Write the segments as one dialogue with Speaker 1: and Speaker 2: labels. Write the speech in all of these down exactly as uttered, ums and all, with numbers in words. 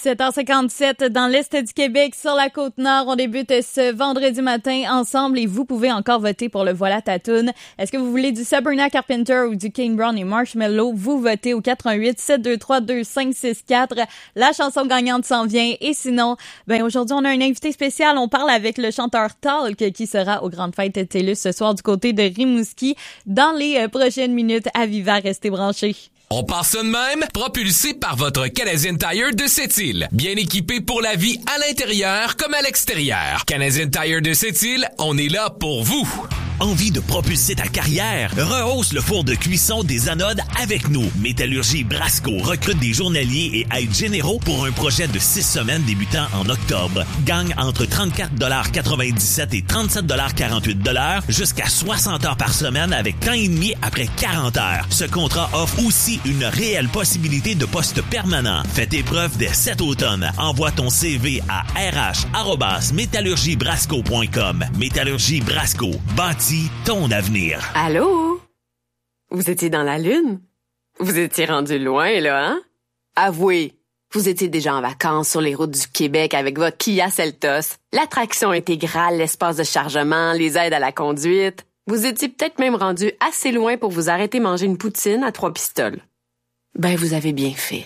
Speaker 1: dix-sept heures cinquante-sept dans l'Est du Québec, sur la Côte-Nord. On débute ce vendredi matin ensemble et vous pouvez encore voter pour le Voilà ta toune. Est-ce que vous voulez du Sabrina Carpenter ou du Kane Brown et Marshmello? Vous votez au quatre un huit, sept deux trois, deux cinq six quatre. La chanson gagnante s'en vient. Et sinon, ben aujourd'hui, on a un invité spécial. On parle avec le chanteur Talk qui sera aux Grandes Fêtes TELUS ce soir du côté de Rimouski. Dans les prochaines minutes, à Viva, restez branchés.
Speaker 2: On part ça de même, propulsé par votre Canadian Tire de Sept-Îles. Bien équipé pour la vie à l'intérieur comme à l'extérieur. Canadian Tire de Sept-Îles, on est là pour vous.
Speaker 3: Envie de propulser ta carrière? Rehausse le four de cuisson des anodes avec nous. Métallurgie Brasco recrute des journaliers et aides généraux pour un projet de six semaines débutant en octobre. Gagne entre trente-quatre dollars quatre-vingt-dix-sept et trente-sept dollars quarante-huit jusqu'à soixante heures par semaine avec temps et demi après quarante heures. Ce contrat offre aussi une réelle possibilité de poste permanent. Fais tes preuves dès cet automne. Envoie ton C V à r h arobase métallurgie brasco point com. Métallurgie Brasco. Bâti ton avenir.
Speaker 4: Allô? Vous étiez dans la Lune? Vous étiez rendu loin, là, hein? Avouez, vous étiez déjà en vacances sur les routes du Québec avec votre Kia Seltos. L'attraction intégrale, l'espace de chargement, les aides à la conduite. Vous étiez peut-être même rendu assez loin pour vous arrêter manger une poutine à trois pistoles. Ben, vous avez bien fait.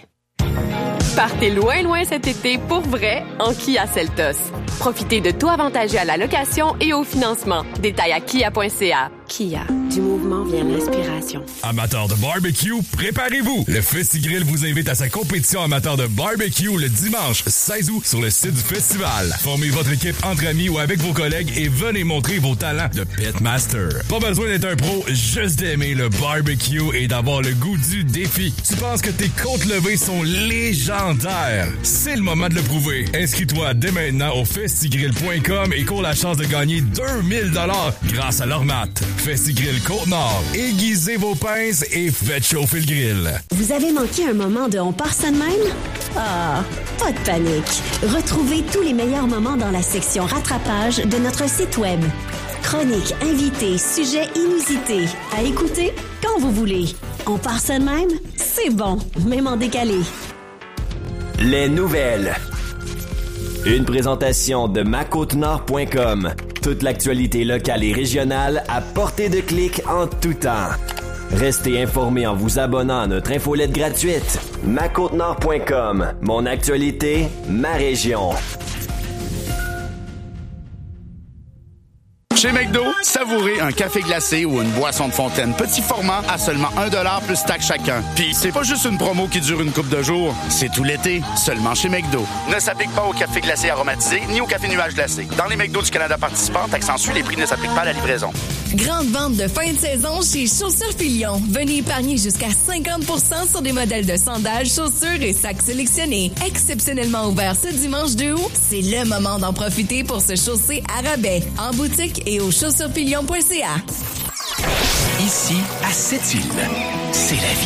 Speaker 4: Partez loin, loin cet été pour vrai en Kia Seltos. Profitez de tout avantageux à la location et au financement. Détails à kia point c a. Kia, du mouvement vient l'inspiration.
Speaker 5: Amateurs de barbecue, préparez-vous! Le FestiGrill vous invite à sa compétition amateur de barbecue le dimanche seize août sur le site du festival. Formez votre équipe entre amis ou avec vos collègues et venez montrer vos talents de pitmaster. Pas besoin d'être un pro, juste d'aimer le barbecue et d'avoir le goût du défi. Tu penses que tes côtes levées sont légendaires? C'est le moment de le prouver. Inscris-toi dès maintenant au festigrill point com et cours la chance de gagner deux mille dollars grâce à l'Ormat. FestiGrill Côte-Nord. Aiguisez vos pinces et faites chauffer le grill.
Speaker 6: Vous avez manqué un moment de On part ça de même? Ah, pas de panique. Retrouvez tous les meilleurs moments dans la section rattrapage de notre site web. Chroniques, invités, sujets inusités. À écouter quand vous voulez. On part ça de même? C'est bon, même en décalé.
Speaker 7: Les nouvelles. Une présentation de ma côte nord point com. Toute l'actualité locale et régionale à portée de clic en tout temps. Restez informés en vous abonnant à notre infolette gratuite. ma côte nord point com. Mon actualité, ma région.
Speaker 8: Chez McDo, savourez un café glacé ou une boisson de fontaine petit format à seulement un dollar plus taxe chacun. Puis c'est pas juste une promo qui dure une couple de jours, c'est tout l'été, seulement chez McDo. Ne s'applique pas au café glacé aromatisé ni au café nuage glacé. Dans les McDo du Canada participants, accentue, les prix ne s'appliquent pas à la livraison.
Speaker 9: Grande vente de fin de saison chez Chaussures Filion. Venez épargner jusqu'à cinquante pour cent sur des modèles de sandales, chaussures et sacs sélectionnés. Exceptionnellement ouvert ce dimanche deux août, c'est le moment d'en profiter pour se chausser à rabais. En boutique et au chaussures filion point c a.
Speaker 3: Ici, à Sept-Îles, c'est la vie.